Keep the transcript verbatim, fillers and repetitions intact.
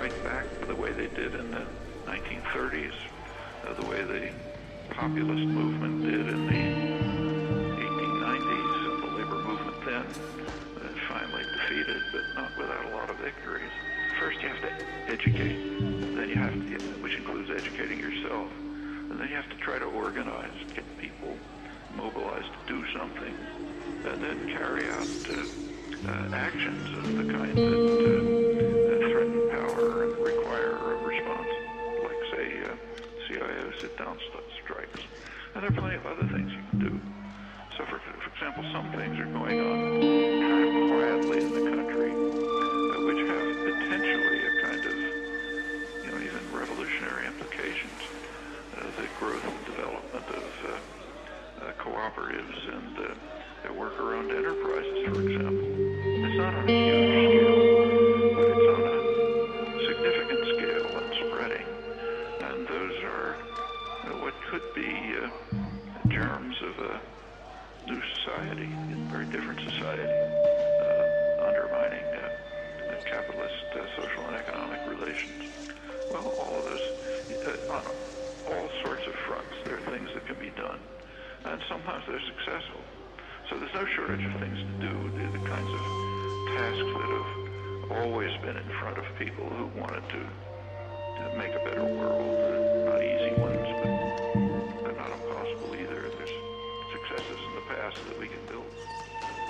fight back the way they did in the nineteen thirties, uh, the way the populist movement did in the eighteen nineties, and the labor movement then, uh, finally defeated, but not without a lot of victories. First you have to educate, then you have to, which includes educating yourself, and then you have to try to organize, get people mobilized to do something, and then carry out uh, uh, actions of the kind that, uh, that threaten power and require a response, like, say, uh, C I O sit-down strikes. And there are plenty of other things you can do. So, for, for example, some things are going on kind of quietly in the country, uh, which have potentially a kind of, you know, even revolutionary implications. Uh, the growth and development of uh, uh, cooperatives and uh, worker-owned enterprises, for example. It's not on a huge scale, but it's on a significant scale and spreading. And those are uh, what could be uh, germs of a new society, a very different society, uh, undermining uh, capitalist uh, social and economic relations. Well, all of those, uh, on all sorts of fronts, there are things that can be done. And sometimes they're successful. So there's no shortage of things to do. They're the kinds of tasks that have always been in front of people who wanted to, to make a better world. They're not easy ones, but they're not impossible either. There's successes in the past that we can build.